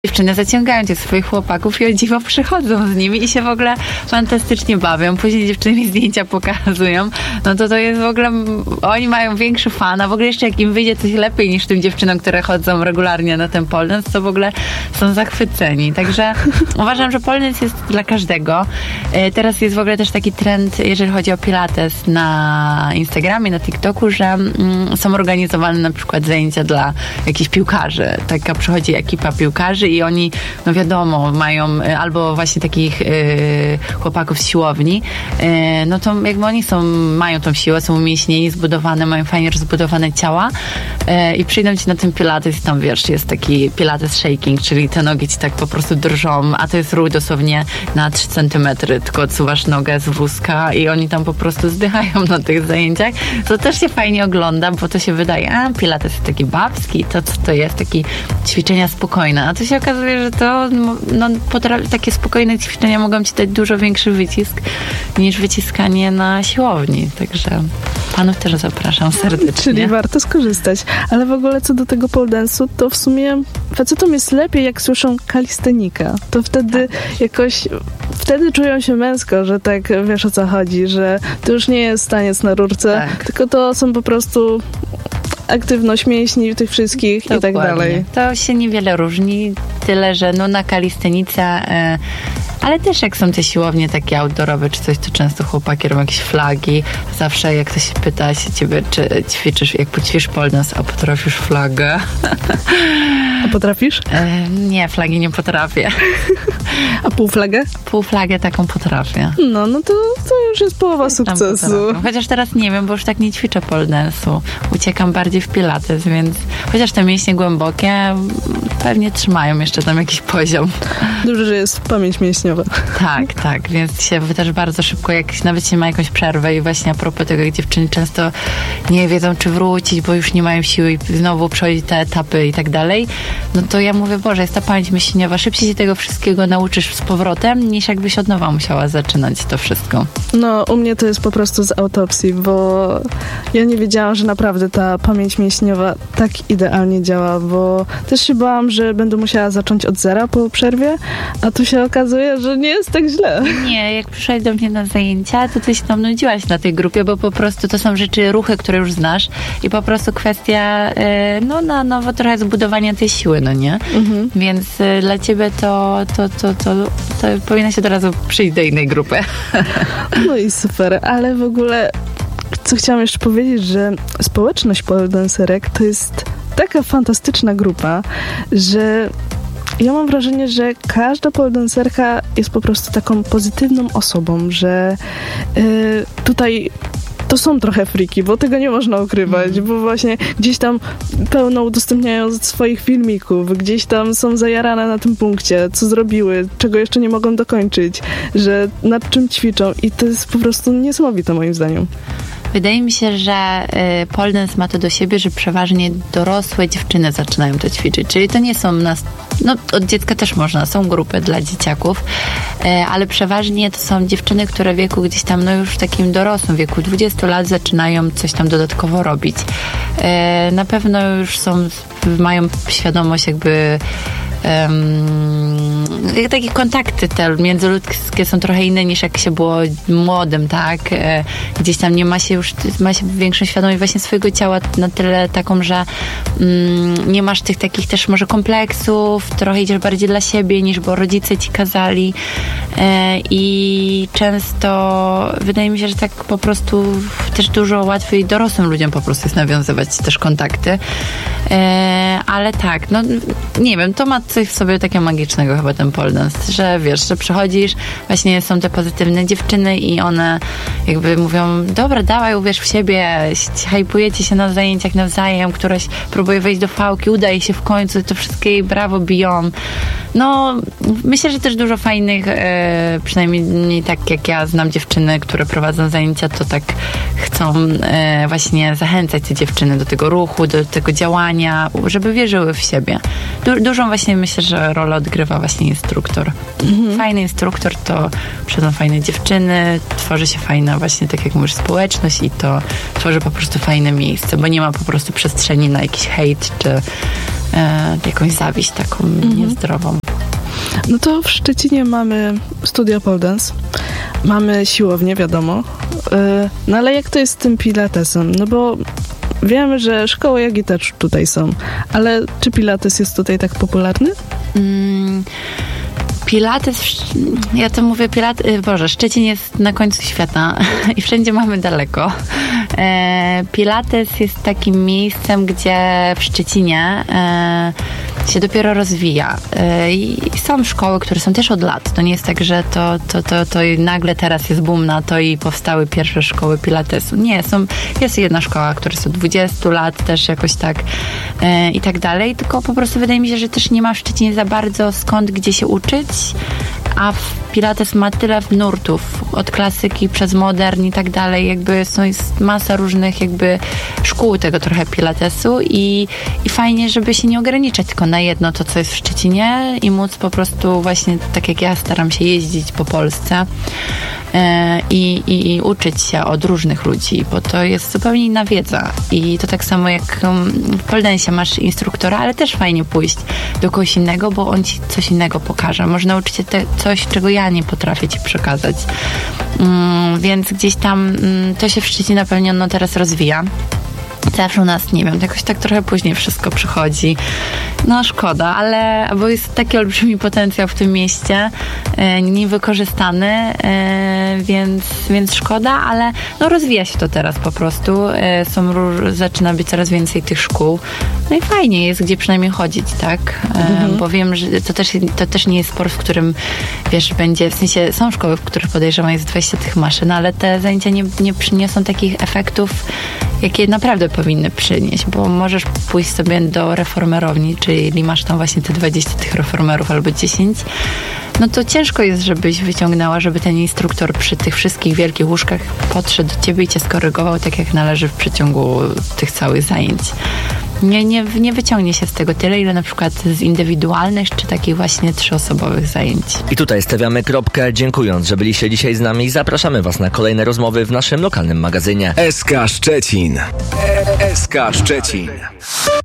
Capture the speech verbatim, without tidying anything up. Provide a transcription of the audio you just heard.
Dziewczyny zaciągają tych swoich chłopaków i o dziwo przychodzą z nimi i się w ogóle fantastycznie bawią. Później dziewczyny mi zdjęcia pokazują. No to to jest w ogóle... Oni mają większy fan, a w ogóle jeszcze jak im wyjdzie coś lepiej niż tym dziewczynom, które chodzą regularnie na ten pole dance, to w ogóle są zachwyceni. Także uważam, że pole dance jest dla każdego. Teraz jest w ogóle też taki trend, jeżeli chodzi o pilates na Instagramie, na TikToku, że mm, są organizowane na przykład zajęcia dla jakichś piłkarzy. Taka przychodzi ekipa piłkarzy i oni, no wiadomo, mają albo właśnie takich y, chłopaków z siłowni, y, no to jakby oni są, mają tą siłę, są umięśnieni, zbudowane, mają fajnie rozbudowane ciała y, i przyjdą ci na ten pilates i tam, wiesz, jest taki pilates shaking, czyli te nogi ci tak po prostu drżą, a to jest ruch dosłownie na trzy centymetry, tylko odsuwasz nogę z wózka i oni tam po prostu zdychają na tych zajęciach. To też się fajnie ogląda, bo to się wydaje, a pilates jest taki babski, to co to jest, takie ćwiczenia spokojne, a to się okazuje, że to no, potra- takie spokojne ćwiczenia mogą ci dać dużo większy wycisk niż wyciskanie na siłowni. Także panów też zapraszam serdecznie. Czyli warto skorzystać. Ale w ogóle co do tego pole dance'u, to w sumie facetom jest lepiej, jak słyszą kalistenika. To wtedy tak. jakoś wtedy czują się męsko, że tak wiesz o co chodzi, że to już nie jest taniec na rurce, tak. tylko to są po prostu aktywność mięśni tych wszystkich Dokładnie. i tak dalej. To się niewiele różni, tyle, że no na kalistenice, e, ale też jak są te siłownie takie outdoorowe czy coś, to często chłopaki robią jakieś flagi. Zawsze jak ktoś pyta się ciebie, czy ćwiczysz, jak poćwiczysz pole dance, a potrafisz flagę? A potrafisz? E, nie, flagi nie potrafię. A półflagę? Półflagę taką potrafię. No, no to, to już jest połowa sukcesu. Chociaż teraz nie wiem, bo już tak nie ćwiczę pole dance'u. Uciekam bardziej w pilates, więc chociaż te mięśnie głębokie pewnie trzymają jeszcze tam jakiś poziom. Dobrze, że jest pamięć mięśniowa. Tak, tak, więc się też bardzo szybko, jak nawet się ma jakąś przerwę i właśnie a propos tego, jak dziewczyny często nie wiedzą, czy wrócić, bo już nie mają siły i znowu przechodzić te etapy i tak dalej, no to ja mówię, Boże, jest ta pamięć mięśniowa, szybciej się tego wszystkiego nauczysz z powrotem, niż jakbyś od nowa musiała zaczynać to wszystko. No, u mnie to jest po prostu z autopsji, bo ja nie wiedziałam, że naprawdę ta pamięć mięśniowa tak idealnie działa, bo też się bałam, że będę musiała zacząć od zera po przerwie, a tu się okazuje, że nie jest tak źle. Nie, jak przyszłaś do mnie na zajęcia, to ty się tam nudziłaś na tej grupie, bo po prostu to są rzeczy, ruchy, które już znasz i po prostu kwestia yy, no na nowo trochę zbudowania tej siły, no nie? Mhm. Więc yy, dla ciebie to, to, to, to, to powinna się od razu przyjść do innej grupy. No i super, ale w ogóle co chciałam jeszcze powiedzieć, że społeczność pole dancerek to jest taka fantastyczna grupa, że ja mam wrażenie, że każda pole dancerka jest po prostu taką pozytywną osobą, że yy, tutaj to są trochę friki, bo tego nie można ukrywać, mm. bo właśnie gdzieś tam pełno udostępniają swoich filmików, gdzieś tam są zajarane na tym punkcie, co zrobiły, czego jeszcze nie mogą dokończyć, że nad czym ćwiczą i to jest po prostu niesamowite moim zdaniem. Wydaje mi się, że y, pole dance ma to do siebie, że przeważnie dorosłe dziewczyny zaczynają to ćwiczyć. Czyli to nie są nas, no od dziecka też można, są grupy dla dzieciaków, y, ale przeważnie to są dziewczyny, które w wieku gdzieś tam, no już w takim dorosłym wieku, dwudziestu lat zaczynają coś tam dodatkowo robić. Y, na pewno już są, mają świadomość jakby Um, takie kontakty te międzyludzkie są trochę inne niż jak się było młodym, tak? E, gdzieś tam nie ma się już, ma się większą świadomość właśnie swojego ciała na tyle taką, że mm, nie masz tych takich też może kompleksów, trochę idziesz bardziej dla siebie niż bo rodzice ci kazali e, i często wydaje mi się, że tak po prostu też dużo łatwiej dorosłym ludziom po prostu jest nawiązywać też kontakty, e, ale tak, no nie wiem, to ma coś w sobie takiego magicznego chyba ten pole dance, że wiesz, że przychodzisz, właśnie są te pozytywne dziewczyny i one jakby mówią, dobra, dawaj, uwierz w siebie, hajpujecie się na zajęciach nawzajem, któraś próbuje wejść do fałki, udaje się w końcu, to wszystkie jej brawo biją. No, myślę, że też dużo fajnych, e, przynajmniej tak jak ja znam dziewczyny, które prowadzą zajęcia, to tak chcą e, właśnie zachęcać te dziewczyny do tego ruchu, do tego działania, żeby wierzyły w siebie. Du- dużą właśnie myślę, że rolę odgrywa właśnie instruktor. Mhm. Fajny instruktor to przychodzą fajne dziewczyny, tworzy się fajna właśnie, tak jak mówisz, społeczność i to tworzy po prostu fajne miejsce, bo nie ma po prostu przestrzeni na jakiś hejt czy e, jakąś zawiść taką mhm. niezdrową. No to w Szczecinie mamy studio pole dance, mamy siłownię, wiadomo, no ale jak to jest z tym pilatesem? No bo wiemy, że szkoły jogi też tutaj są, ale czy pilates jest tutaj tak popularny? Mm. Pilates, ja to mówię, Pilates, Boże, Szczecin jest na końcu świata i wszędzie mamy daleko. Pilates jest takim miejscem, gdzie w Szczecinie się dopiero rozwija. I są szkoły, które są też od lat. To nie jest tak, że to, to, to, to nagle teraz jest boom na to i powstały pierwsze szkoły pilatesu. Nie, są, jest jedna szkoła, która jest od dwudziestu lat, też jakoś tak i tak dalej, tylko po prostu wydaje mi się, że też nie ma w Szczecinie za bardzo skąd, gdzie się uczyć, a Pilates ma tyle nurtów, od klasyki przez modern i tak dalej, jakby są, jest masa różnych jakby szkół tego trochę Pilatesu i, i fajnie, żeby się nie ograniczać tylko na jedno to, co jest w Szczecinie i móc po prostu właśnie, tak jak ja staram się jeździć po Polsce i, i, i uczyć się od różnych ludzi, bo to jest zupełnie inna wiedza i to tak samo jak w pole dance masz instruktora, ale też fajnie pójść do kogoś innego, bo on ci coś innego pokaże. Można nauczyć się te, coś, czego ja nie potrafię ci przekazać. Mm, więc gdzieś tam mm, to się w Szczecinie na pewno no, teraz rozwija. Zawsze u nas, nie wiem, jakoś tak trochę później wszystko przychodzi. No szkoda, ale bo jest taki olbrzymi potencjał w tym mieście, e, niewykorzystany, e, więc, więc szkoda, ale no rozwija się to teraz po prostu. E, są, zaczyna być coraz więcej tych szkół. No i fajnie jest, gdzie przynajmniej chodzić, tak? E, mhm. Bo wiem, że to też, to też nie jest sport, w którym, wiesz, będzie, w sensie są szkoły, w których podejrzewam jest dwadzieścia tych maszyn, ale te zajęcia nie, nie przyniosą takich efektów, jakie naprawdę powinny przynieść, bo możesz pójść sobie do reformerowni, czyli masz tam właśnie te dwadzieścia tych reformerów albo dziesięć, no to ciężko jest, żebyś wyciągnęła, żeby ten instruktor przy tych wszystkich wielkich łóżkach podszedł do ciebie i cię skorygował tak, jak należy w przeciągu tych całych zajęć. Nie, nie, nie wyciągnie się z tego tyle, ile na przykład z indywidualnych, czy takich właśnie trzyosobowych zajęć. I tutaj stawiamy kropkę, dziękując, że byliście dzisiaj z nami i zapraszamy Was na kolejne rozmowy w naszym lokalnym magazynie. S K Szczecin. S K Szczecin.